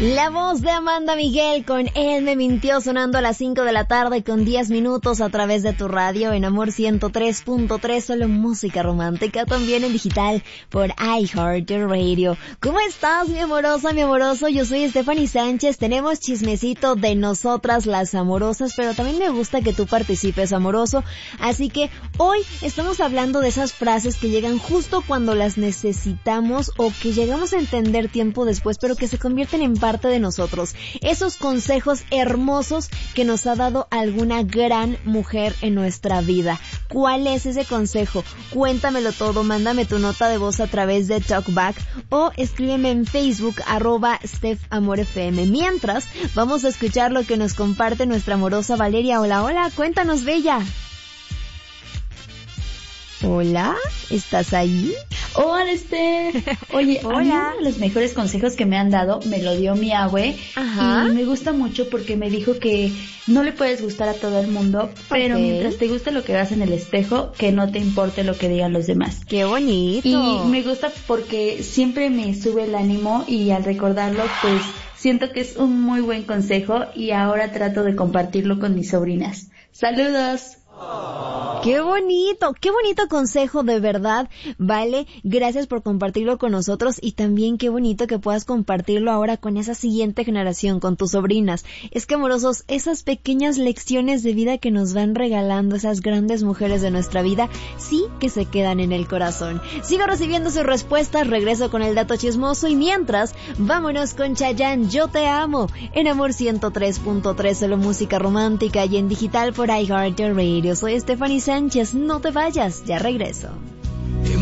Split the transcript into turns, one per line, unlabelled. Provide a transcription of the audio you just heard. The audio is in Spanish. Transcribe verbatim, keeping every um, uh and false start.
La voz de Amanda Miguel con Él me mintió, sonando a las cinco de la tarde con diez minutos a través de tu radio en Amor ciento tres punto tres, solo música romántica, también en digital por iHeartRadio. ¿Cómo estás, mi amorosa, mi amoroso? Yo soy Stephanie Sánchez. Tenemos chismecito de nosotras las amorosas, pero también me gusta que tú participes, amoroso. Así que hoy estamos hablando de esas frases que llegan justo cuando las necesitamos o que llegamos a entender tiempo después, pero que se convierten en parte de nosotros. Esos consejos hermosos que nos ha dado alguna gran mujer en nuestra vida. ¿Cuál es ese consejo? Cuéntamelo todo, mándame tu nota de voz a través de Talkback o escríbeme en Facebook, arroba StephAmorFM. Mientras, vamos a escuchar lo que nos comparte nuestra amorosa Valeria. Hola, hola, cuéntanos, bella. Hola, ¿estás ahí?
Hola, Esther. Oye,
hola.
A mí uno de los mejores consejos que me han dado me lo dio mi abue.
Ajá.
Y me gusta mucho porque me dijo que no le puedes gustar a todo el mundo, pero
okay.
mientras te guste lo que veas en el espejo, que no te importe lo que digan los demás.
¡Qué bonito!
Y me gusta porque siempre me sube el ánimo y al recordarlo, pues siento que es un muy buen consejo y ahora trato de compartirlo con mis sobrinas. ¡Saludos!
¡Qué bonito! ¡Qué bonito consejo, de verdad! Vale, gracias por compartirlo con nosotros y también qué bonito que puedas compartirlo ahora con esa siguiente generación, con tus sobrinas. Es que, amorosos, esas pequeñas lecciones de vida que nos van regalando esas grandes mujeres de nuestra vida, sí que se quedan en el corazón. Sigo recibiendo sus respuestas, regreso con el dato chismoso y mientras, vámonos con Chayanne, Yo Te Amo, en Amor ciento tres punto tres, solo música romántica y en digital por iHeartRadio. Soy Stephanie Sánchez, no te vayas, ya regreso.